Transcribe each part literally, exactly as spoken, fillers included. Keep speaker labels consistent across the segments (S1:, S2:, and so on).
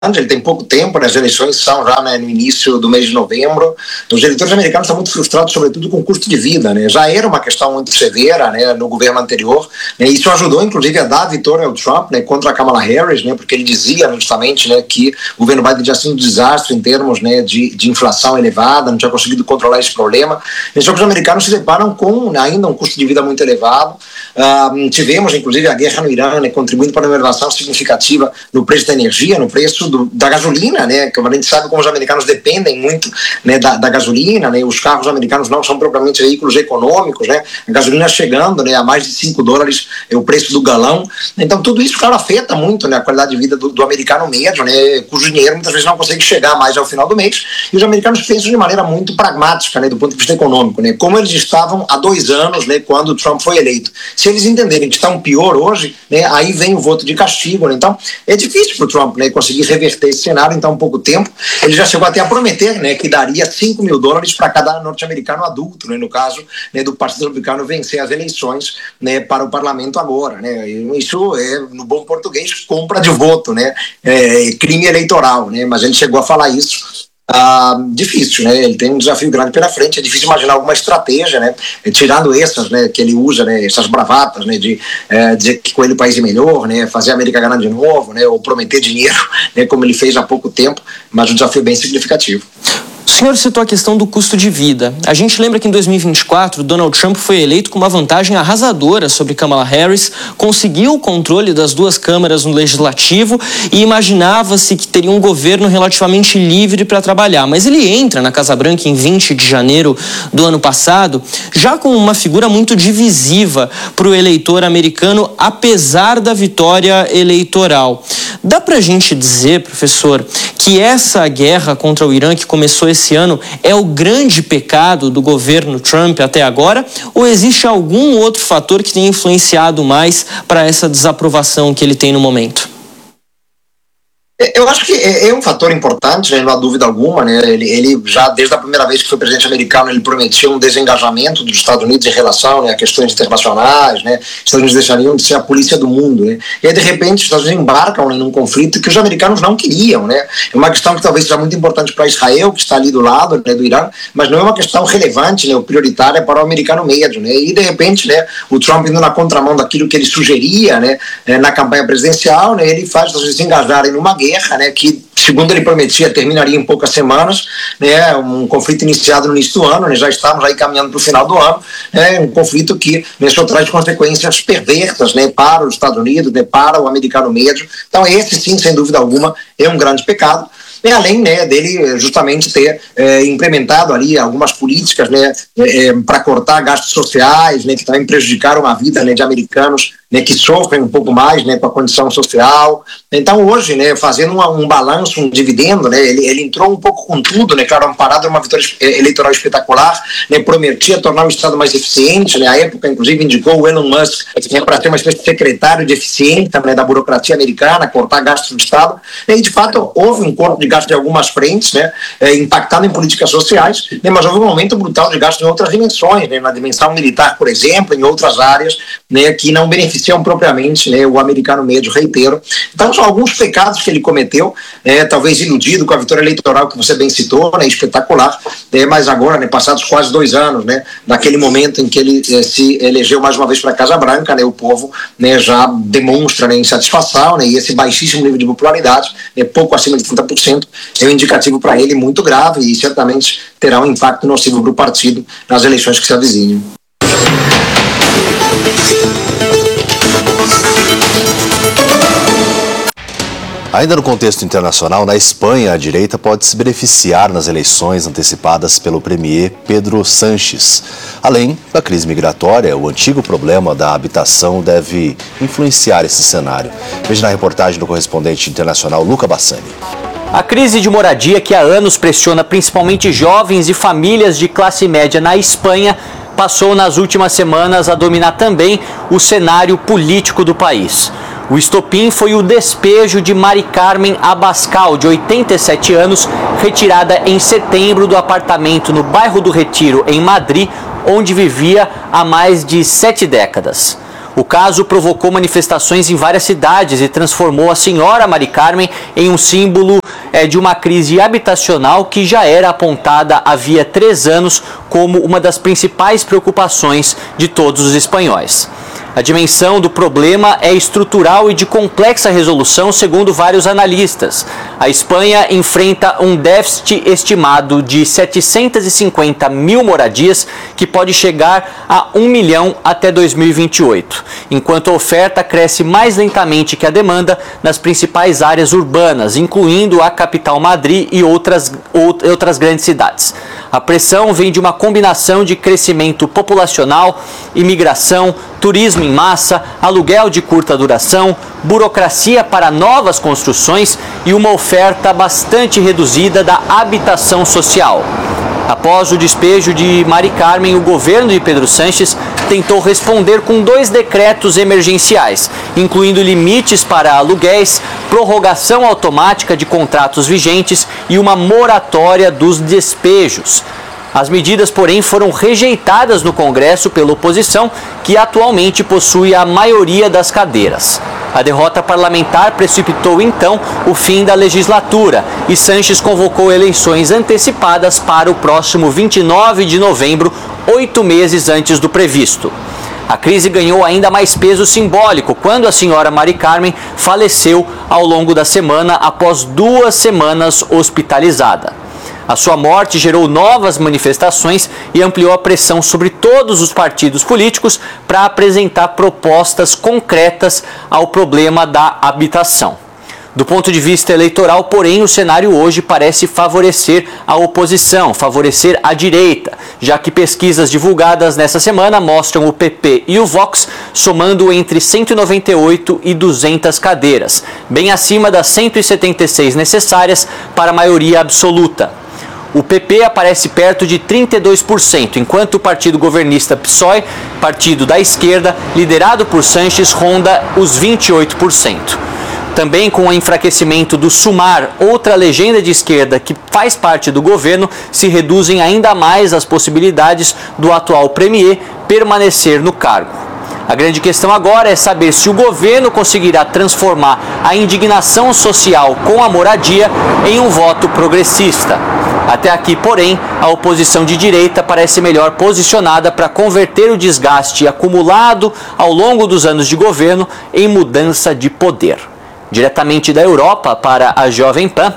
S1: ele tem pouco tempo, né? As eleições são já, né, no início do mês de novembro. Os eleitores americanos estão muito frustrados, sobretudo com o custo de vida, né? Já era uma questão muito severa, né, no governo anterior, né? Isso ajudou, inclusive, a dar a vitória ao Trump, né, contra a Kamala Harris, né, porque ele dizia justamente, né, que o governo Biden tinha sido um desastre em termos, né, de, de inflação elevada, não tinha conseguido controlar esse problema. E só que os americanos se deparam com ainda um custo de vida muito elevado. Uh, tivemos, inclusive, a guerra no Irã, né, contribuindo para uma elevação significativa no preço da energia, no preço do, da gasolina, né, que a gente sabe como os americanos dependem muito, né, da, da gasolina, né, os carros americanos não são propriamente veículos econômicos, né, a gasolina chegando, né, a mais de cinco dólares é o preço do galão. Então tudo isso, claro, afeta muito, né, a qualidade de vida do, do americano médio, né, cujo dinheiro muitas vezes não consegue chegar mais ao final do mês, e os americanos pensam de maneira muito pragmática, né, do ponto de vista econômico, né, como eles estavam há dois anos, né, quando o Trump foi eleito. Se eles entenderem que estão pior hoje, né, aí vem o voto de castigo, né, então é difícil para o Trump, né, conseguir reverter esse cenário em tão pouco tempo. Ele já chegou até a prometer, né, que daria cinco mil dólares para cada norte-americano adulto, né, no caso, né, do Partido Republicano vencer as eleições, né, para o parlamento agora, né. Isso é, no bom português, compra de voto, né, é crime eleitoral, né, mas ele chegou a falar isso. Ah, difícil, né? Ele tem um desafio grande pela frente. É difícil imaginar alguma estratégia, né? Tirando essas, né, que ele usa, né, essas bravatas, né, de é, dizer que com ele o país é melhor, né, fazer a América ganhar de novo, né, ou prometer dinheiro, né, como ele fez há pouco tempo, mas um desafio bem significativo.
S2: O senhor citou a questão do custo de vida. A gente lembra que em dois mil e vinte e quatro, Donald Trump foi eleito com uma vantagem arrasadora sobre Kamala Harris, conseguiu o controle das duas câmaras no Legislativo e imaginava-se que teria um governo relativamente livre para trabalhar. Mas ele entra na Casa Branca em vinte de janeiro do ano passado, já com uma figura muito divisiva para o eleitor americano, apesar da vitória eleitoral. Dá para a gente dizer, professor, que essa guerra contra o Irã que começou esse ano é o grande pecado do governo Trump até agora, ou existe algum outro fator que tenha influenciado mais para essa desaprovação que ele tem no momento?
S1: Eu acho que é um fator importante, né, não há dúvida alguma, né, ele, ele já desde a primeira vez que foi presidente americano, ele prometeu um desengajamento dos Estados Unidos em relação, né, a questões internacionais, né, os Estados Unidos deixariam de ser a polícia do mundo, né, e aí de repente os Estados Unidos embarcam, né, num conflito que os americanos não queriam, né, é uma questão que talvez seja muito importante para Israel, que está ali do lado, né, do Irã, mas não é uma questão relevante, né, ou prioritária para o americano médio, né, e de repente, né, o Trump indo na contramão daquilo que ele sugeria, né, na campanha presidencial, né, ele faz os Estados Unidos se engajarem numa guerra, né, que, segundo ele prometia, terminaria em poucas semanas, né, um conflito iniciado no início do ano, né, já estamos aí caminhando para o final do ano, né, um conflito que, né, só traz consequências perversas, né, para os Estados Unidos, né, para o americano médio. Então esse sim, sem dúvida alguma, é um grande pecado. E além, né, dele justamente ter é, implementado ali algumas políticas, né, é, para cortar gastos sociais, né, que também prejudicaram a vida, né, de americanos, né, que sofrem um pouco mais, né, com a condição social. Então hoje, né, fazendo uma, um balanço, um dividendo, né, ele, ele entrou um pouco com tudo, né, claro, amparado numa vitória eleitoral espetacular, né, prometia tornar o Estado mais eficiente, né, à época inclusive indicou o Elon Musk, né, para ser uma espécie de secretário de eficiência, né, da burocracia americana, cortar gastos do Estado, né, e de fato houve um corte de gastos de algumas frentes, né, é, impactado em políticas sociais, né, mas houve um aumento brutal de gastos em outras dimensões, né, na dimensão militar, por exemplo, em outras áreas, né, que não beneficiam propriamente, né, o americano médio, reitero. Então são alguns pecados que ele cometeu, né, talvez iludido com a vitória eleitoral que você bem citou, né, espetacular, né, mas agora, né, passados quase dois anos, né, naquele momento em que ele eh, se elegeu mais uma vez para a Casa Branca, né, o povo, né, já demonstra, né, insatisfação, né, e esse baixíssimo nível de popularidade, né, pouco acima de trinta por cento, é um indicativo para ele muito grave e certamente terá um impacto nocivo para o partido nas eleições que se avizinham.
S3: Ainda no contexto internacional, na Espanha, a direita pode se beneficiar nas eleições antecipadas pelo premier Pedro Sánchez. Além da crise migratória, o antigo problema da habitação deve influenciar esse cenário. Veja na reportagem do correspondente internacional Luca Bassani.
S4: A crise de moradia que há anos pressiona principalmente jovens e famílias de classe média na Espanha passou nas últimas semanas a dominar também o cenário político do país. O estopim foi o despejo de Mari Carmen Abascal, de oitenta e sete anos, retirada em setembro do apartamento no bairro do Retiro, em Madrid, onde vivia há mais de sete décadas. O caso provocou manifestações em várias cidades e transformou a senhora Mari Carmen em um símbolo é, de uma crise habitacional que já era apontada havia três anos como uma das principais preocupações de todos os espanhóis. A dimensão do problema é estrutural e de complexa resolução, segundo vários analistas. A Espanha enfrenta um déficit estimado de setecentos e cinquenta mil moradias, que pode chegar a um milhão até dois mil e vinte e oito, enquanto a oferta cresce mais lentamente que a demanda nas principais áreas urbanas, incluindo a capital Madrid e outras, outras grandes cidades. A pressão vem de uma combinação de crescimento populacional, imigração, turismo em massa, aluguel de curta duração, burocracia para novas construções e uma oferta bastante reduzida da habitação social. Após o despejo de Mari Carmen, o governo de Pedro Sánchez tentou responder com dois decretos emergenciais, incluindo limites para aluguéis, prorrogação automática de contratos vigentes e uma moratória dos despejos. As medidas, porém, foram rejeitadas no Congresso pela oposição, que atualmente possui a maioria das cadeiras. A derrota parlamentar precipitou, então, o fim da legislatura e Sánchez convocou eleições antecipadas para o próximo vinte e nove de novembro, oito meses antes do previsto. A crise ganhou ainda mais peso simbólico quando a senhora Mari Carmen faleceu ao longo da semana após duas semanas hospitalizada. A sua morte gerou novas manifestações e ampliou a pressão sobre todos os partidos políticos para apresentar propostas concretas ao problema da habitação. Do ponto de vista eleitoral, porém, o cenário hoje parece favorecer a oposição, favorecer a direita, já que pesquisas divulgadas nessa semana mostram o P P e o Vox somando entre cento e noventa e oito e duzentas cadeiras, bem acima das cento e setenta e seis necessárias para a maioria absoluta. O P P aparece perto de trinta e dois por cento, enquanto o partido governista P SOE, partido da esquerda, liderado por Sánchez, ronda os vinte e oito por cento. Também com o enfraquecimento do Sumar, outra legenda de esquerda que faz parte do governo, se reduzem ainda mais as possibilidades do atual premier permanecer no cargo. A grande questão agora é saber se o governo conseguirá transformar a indignação social com a moradia em um voto progressista. Até aqui, porém, a oposição de direita parece melhor posicionada para converter o desgaste acumulado ao longo dos anos de governo em mudança de poder. Diretamente da Europa para a Jovem Pan,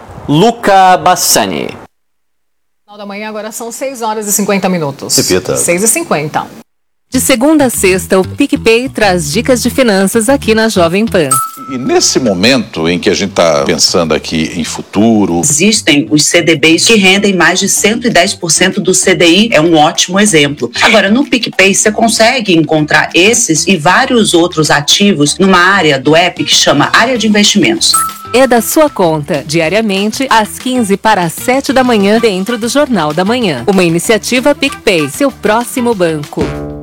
S4: Luca Bassani.
S5: Final da manhã, agora são seis horas e cinquenta minutos.
S3: Repita.
S5: seis e cinquenta.
S6: De segunda a sexta, o PicPay traz dicas de finanças aqui na Jovem Pan.
S7: E nesse momento em que a gente está pensando aqui em futuro...
S8: Existem os C D Bs que rendem mais de cento e dez por cento do C D I, é um ótimo exemplo. Agora, no PicPay, você consegue encontrar esses e vários outros ativos numa área do app que chama Área de Investimentos.
S6: É da sua conta, diariamente, às quinze para as sete da manhã, dentro do Jornal da Manhã. Uma iniciativa PicPay, seu próximo banco.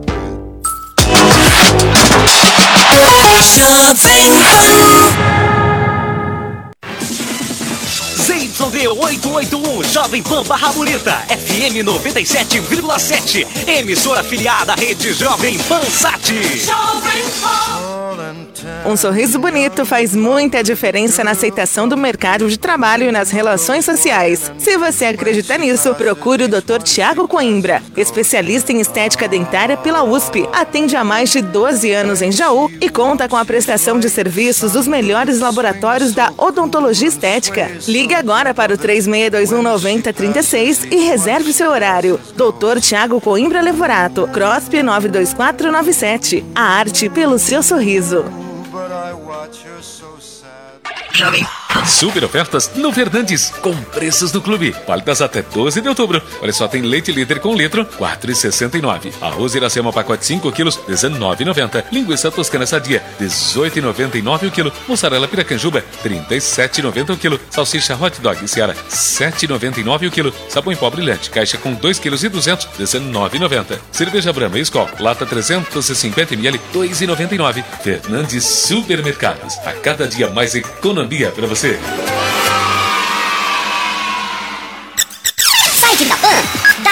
S9: Z Y D oitocentos e oitenta e um, Jovem Pan Barra Bonita, F M noventa e sete vírgula sete, emissora afiliada à rede Jovem Pan Sat.
S10: Um sorriso bonito faz muita diferença na aceitação do mercado de trabalho e nas relações sociais. Se você acredita nisso, procure o doutor Tiago Coimbra, especialista em estética dentária pela U S P. Atende há mais de doze anos em Jaú e conta com a prestação de serviços dos melhores laboratórios da odontologia estética. Ligue agora para o três seis dois um nove zero três seis e reserve seu horário. doutor Tiago Coimbra Levorato, C R O S P nove dois quatro nove sete. A arte pelo seu sorriso.
S11: Super ofertas no Fernandes, com preços do clube, válidas até doze de outubro. Olha só, tem leite líder com litro, quatro reais e sessenta e nove centavos. Arroz Iracema pacote cinco quilos, dezenove reais e noventa centavos. Linguiça toscana sadia, dezoito reais e noventa e nove centavos o quilo. Mussarela piracanjuba, trinta e sete reais e noventa centavos o quilo. Salsicha hot dog Seara, sete reais e noventa e nove centavos o quilo. Sabão em pó brilhante, caixa com dois quilos e duzentos, dezenove reais e noventa centavos. Cerveja Brahma e Skol, lata trezentos e cinquenta mililitros, dois reais e noventa e nove centavos. Fernandes Supermercados, a cada dia mais economia para você.
S12: Site da Pan,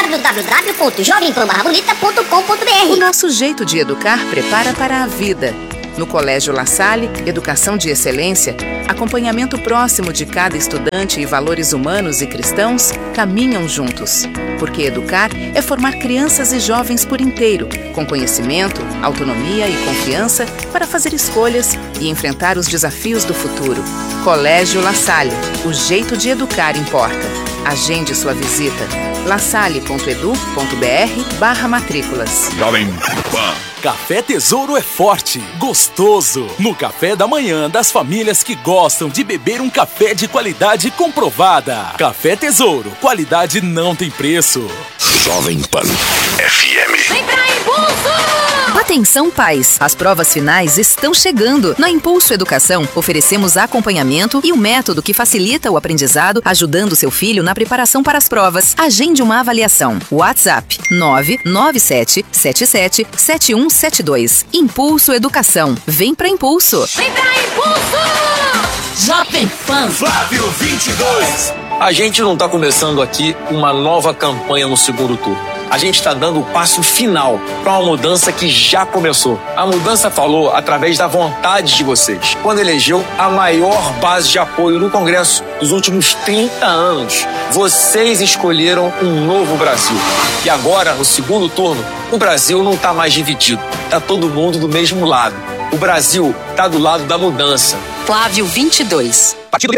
S12: w w w ponto jovem pan barra bonita ponto com ponto b r.
S10: O nosso jeito de educar prepara para a vida. No Colégio La Salle, educação de excelência, acompanhamento próximo de cada estudante e valores humanos e cristãos caminham juntos. Porque educar é formar crianças e jovens por inteiro, com conhecimento, autonomia e confiança para fazer escolhas e enfrentar os desafios do futuro. Colégio La Salle, o jeito de educar importa. Agende sua visita. lasalle ponto edu ponto br barra matrículas.
S13: Jovem Pan. Café Tesouro é forte, gostoso. No café da manhã das famílias que gostam de beber um café de qualidade comprovada. Café Tesouro, qualidade não tem preço.
S14: Jovem Pan F M.
S12: Vem pra Impulso!
S15: Atenção, pais! As provas finais estão chegando. Na Impulso Educação, oferecemos acompanhamento e um método que facilita o aprendizado, ajudando seu filho na preparação para as provas. Agende uma avaliação. WhatsApp nove nove sete sete sete sete um sete dois. Impulso Educação. Vem pra Impulso!
S12: Vem pra Impulso! Jovem Pan
S9: Flávio vinte e dois.
S2: A gente não está começando aqui uma nova campanha no segundo turno. A gente está dando o passo final para uma mudança que já começou. A mudança falou através da vontade de vocês, quando elegeu a maior base de apoio no Congresso dos últimos trinta anos. Vocês escolheram um novo Brasil. E agora, no segundo turno, o Brasil não está mais dividido. Está todo mundo do mesmo lado. O Brasil está do lado da mudança.
S15: Flávio vinte e dois.
S2: Partido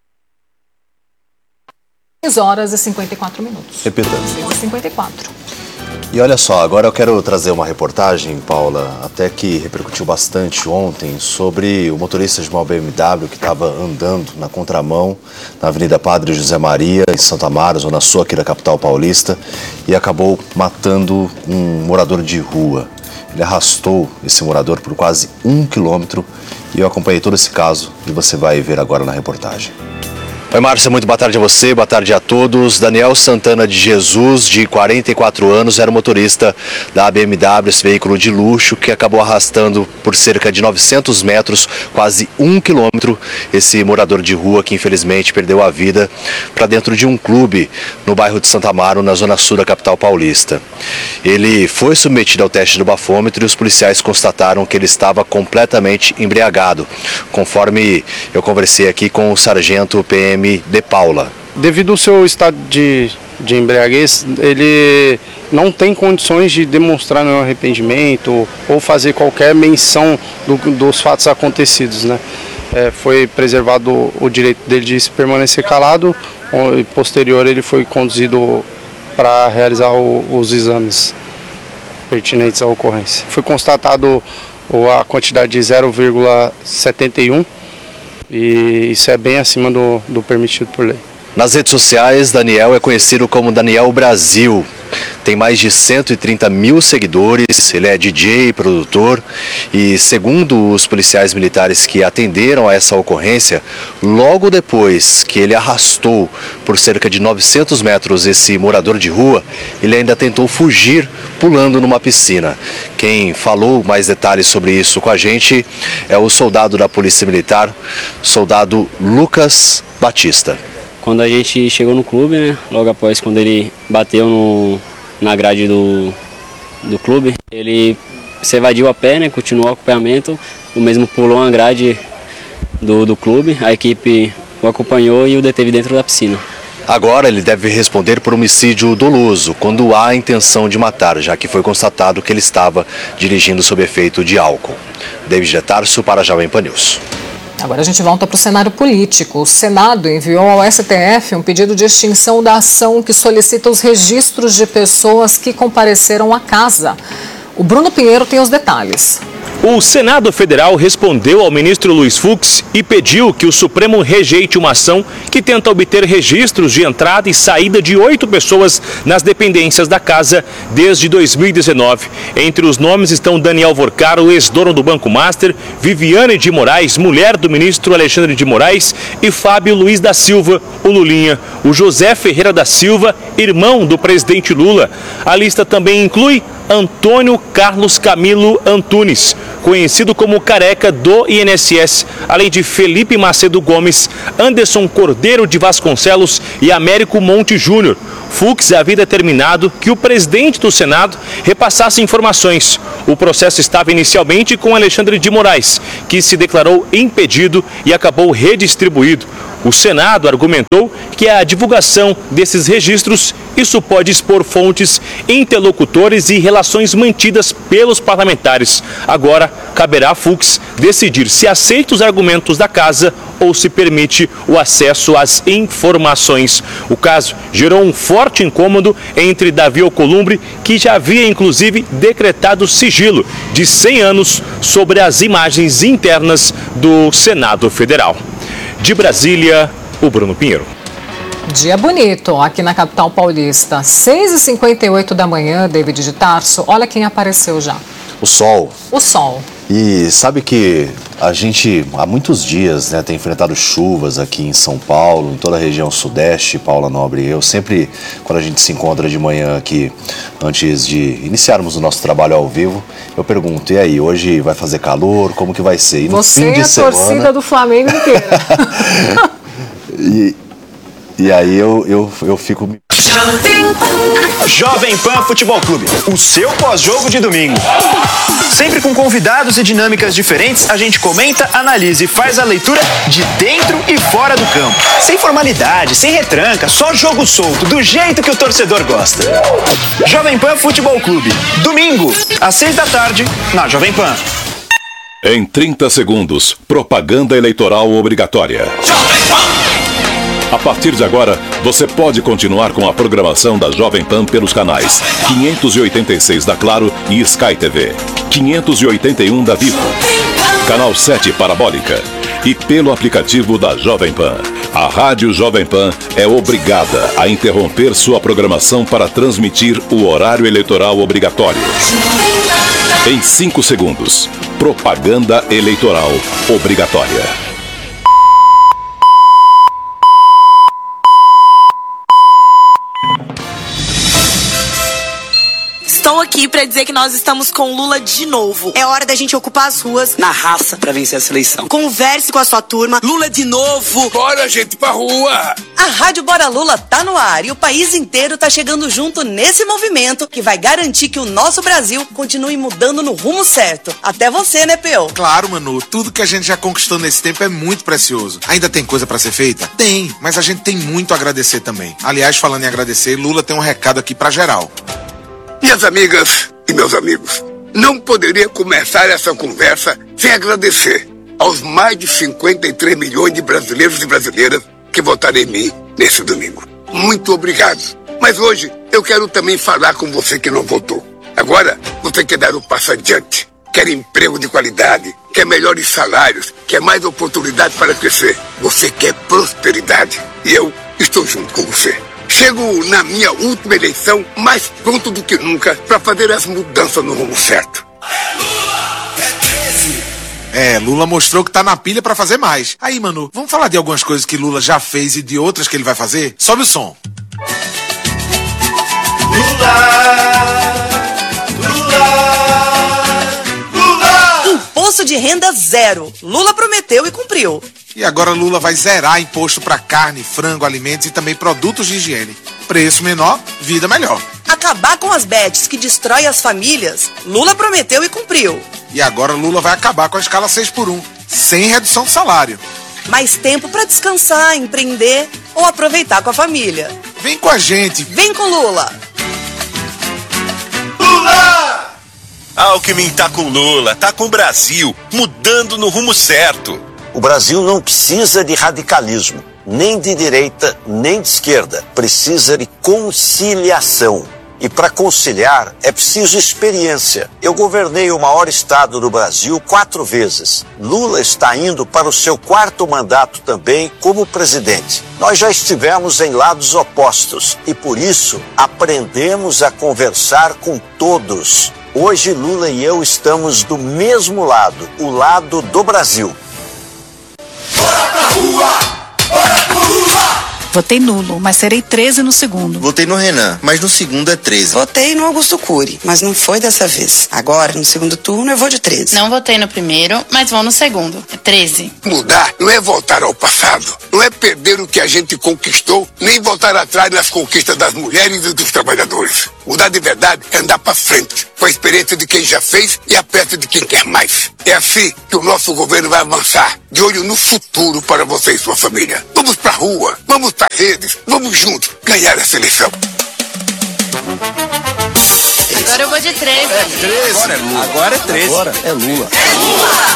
S5: seis horas e cinquenta e quatro minutos.
S3: Repitando.
S5: seis e cinquenta e quatro.
S3: E olha só, agora eu quero trazer uma reportagem, Paula, até que repercutiu bastante ontem, sobre o motorista de uma B M W que estava andando na contramão na Avenida Padre José Maria, em Santo Amaro, zona sul aqui da capital paulista, e acabou matando um morador de rua. Ele arrastou esse morador por quase um quilômetro e eu acompanhei todo esse caso e você vai ver agora na reportagem. Oi, Márcia, muito boa tarde a você, boa tarde a todos. Daniel Santana de Jesus, de quarenta e quatro anos, era o motorista da B M W, esse veículo de luxo, que acabou arrastando por cerca de novecentos metros, quase um quilômetro, esse morador de rua que infelizmente perdeu a vida para dentro de um clube no bairro de Santo Amaro, na zona sul da capital paulista. Ele foi submetido ao teste do bafômetro e os policiais constataram que ele estava completamente embriagado, conforme eu conversei aqui com o sargento P M de Paula.
S16: Devido ao seu estado de, de embriaguez, ele não tem condições de demonstrar nenhum arrependimento ou fazer qualquer menção do, dos fatos acontecidos, né? É, foi preservado o direito dele de permanecer calado e posterior ele foi conduzido para realizar o, os exames pertinentes à ocorrência. Foi constatado a quantidade de zero vírgula setenta e um e isso é bem acima do, do permitido por lei.
S3: Nas redes sociais, Daniel é conhecido como Daniel Brasil. Tem mais de cento e trinta mil seguidores, ele é D J, produtor e, segundo os policiais militares que atenderam a essa ocorrência, logo depois que ele arrastou por cerca de novecentos metros esse morador de rua, ele ainda tentou fugir pulando numa piscina. Quem falou mais detalhes sobre isso com a gente é o soldado da Polícia Militar, soldado Lucas Batista.
S17: Quando a gente chegou no clube, né, logo após quando ele bateu no, na grade do, do clube, ele se evadiu a pé, né, continuou o acompanhamento, o mesmo pulou a grade do, do clube, a equipe o acompanhou e o deteve dentro da piscina.
S3: Agora ele deve responder por homicídio doloso, quando há a intenção de matar, já que foi constatado que ele estava dirigindo sob efeito de álcool. David de Tarso para a Jovem Pan News.
S5: Agora a gente volta para o cenário político. O Senado enviou ao S T F um pedido de extinção da ação que solicita os registros de pessoas que compareceram à casa. O Bruno Pinheiro tem os detalhes.
S18: O Senado Federal respondeu ao ministro Luiz Fux e pediu que o Supremo rejeite uma ação que tenta obter registros de entrada e saída de oito pessoas nas dependências da casa desde dois mil e dezenove. Entre os nomes estão Daniel Vorcaro, ex-dono do Banco Master, Viviane de Moraes, mulher do ministro Alexandre de Moraes, e Fábio Luiz da Silva, o Lulinha, o José Ferreira da Silva, irmão do presidente Lula. A lista também inclui Antônio Carlos Camilo Antunes, conhecido como Careca do I N S S, além de Felipe Macedo Gomes, Anderson Cordeiro de Vasconcelos e Américo Monte Júnior. Fux havia determinado que o presidente do Senado repassasse informações. O processo estava inicialmente com Alexandre de Moraes, que se declarou impedido e acabou redistribuído. O Senado argumentou que a divulgação desses registros, isso pode expor fontes, interlocutores e relações mantidas pelos parlamentares. Agora, caberá a Fux decidir se aceita os argumentos da Casa ou se permite o acesso às informações. O caso gerou um forte incômodo entre Davi Alcolumbre, que já havia inclusive decretado sigilo de cem anos sobre as imagens internas do Senado Federal. De Brasília, o Bruno Pinheiro.
S5: Dia bonito aqui na capital paulista. seis e cinquenta e oito da manhã, David de Tarso. Olha quem apareceu já.
S3: O sol.
S5: O sol.
S3: E sabe que a gente há muitos dias, né, tem enfrentado chuvas aqui em São Paulo, em toda a região sudeste, Paula Nobre. Eu sempre, quando a gente se encontra de manhã aqui, antes de iniciarmos o nosso trabalho ao vivo, eu pergunto, e aí, hoje vai fazer calor? Como que vai ser? E no
S5: Você
S3: fim de
S5: é a
S3: semana...
S5: torcida do Flamengo inteira.
S3: e, e aí eu, eu, eu fico...
S19: Jovem Pan Futebol Clube, o seu pós-jogo de domingo. Sempre com convidados e dinâmicas diferentes, a gente comenta, analisa e faz a leitura de dentro e fora do campo. Sem formalidade, sem retranca, só jogo solto, do jeito que o torcedor gosta. Jovem Pan Futebol Clube, domingo, às seis da tarde, na Jovem Pan.
S14: Em trinta segundos, propaganda eleitoral obrigatória. Jovem Pan! A partir de agora, você pode continuar com a programação da Jovem Pan pelos canais quinhentos e oitenta e seis da Claro e Sky T V, quinhentos e oitenta e um da Vivo, Canal sete Parabólica e pelo aplicativo da Jovem Pan. A Rádio Jovem Pan é obrigada a interromper sua programação para transmitir o horário eleitoral obrigatório. Em cinco segundos, propaganda eleitoral obrigatória.
S20: Estou aqui para dizer que nós estamos com Lula de novo. É hora da gente ocupar as ruas na raça para vencer essa eleição. Converse com a sua turma. Lula de novo.
S21: Bora, gente, pra rua.
S20: A Rádio Bora Lula tá no ar e o país inteiro tá chegando junto nesse movimento que vai garantir que o nosso Brasil continue mudando no rumo certo. Até você, né, Peu?
S21: Claro, Manu. Tudo que a gente já conquistou nesse tempo é muito precioso. Ainda tem coisa pra ser feita? Tem, mas a gente tem muito a agradecer também. Aliás, falando em agradecer, Lula tem um recado aqui pra geral.
S22: Minhas amigas e meus amigos, não poderia começar essa conversa sem agradecer aos mais de cinquenta e três milhões de brasileiros e brasileiras que votaram em mim nesse domingo. Muito obrigado. Mas hoje eu quero também falar com você que não votou. Agora você quer dar um passo adiante, quer emprego de qualidade, quer melhores salários, quer mais oportunidade para crescer. Você quer prosperidade e eu estou junto com você. Chego na minha última eleição mais pronto do que nunca para fazer as mudanças no rumo certo.
S21: É, Lula mostrou que tá na pilha pra fazer mais. Aí, Manu, vamos falar de algumas coisas que Lula já fez e de outras que ele vai fazer? Sobe o som.
S20: Imposto de renda zero. Lula prometeu e cumpriu.
S21: E agora Lula vai zerar imposto para carne, frango, alimentos e também produtos de higiene. Preço menor, vida melhor.
S20: Acabar com as bets que destrói as famílias. Lula prometeu e cumpriu.
S21: E agora Lula vai acabar com a escala seis por um, sem redução de salário.
S20: Mais tempo para descansar, empreender ou aproveitar com a família.
S21: Vem com a gente.
S20: Vem com Lula.
S23: Lula! Alckmin tá com Lula, tá com o Brasil, mudando no rumo certo.
S24: O Brasil não precisa de radicalismo, nem de direita, nem de esquerda. Precisa de conciliação. E para conciliar é preciso experiência. Eu governei o maior estado do Brasil quatro vezes. Lula está indo para o seu quarto mandato também como presidente. Nós já estivemos em lados opostos e por isso aprendemos a conversar com todos. Hoje Lula e eu estamos do mesmo lado, o lado do Brasil.
S21: Bora pra rua! Bora pra rua!
S1: Votei nulo, mas serei treze no segundo.
S4: Votei no Renan, mas no segundo é treze.
S20: Votei no Augusto Cury, mas não foi dessa vez. Agora, no segundo turno, eu vou de treze.
S7: Não votei no primeiro, mas vou no segundo. É treze.
S22: Mudar não é voltar ao passado. Não é perder o que a gente conquistou, nem voltar atrás nas conquistas das mulheres e dos trabalhadores. Mudar de verdade é andar pra frente, com a experiência de quem já fez e a peça de quem quer mais. É assim que o nosso governo vai avançar, de olho no futuro para você e sua família. Vamos pra rua, vamos pra redes, vamos juntos ganhar essa eleição.
S7: Agora eu vou de treze.
S4: É treze. Agora é Lula. Agora é treze. Agora é Lula.
S7: É Lula!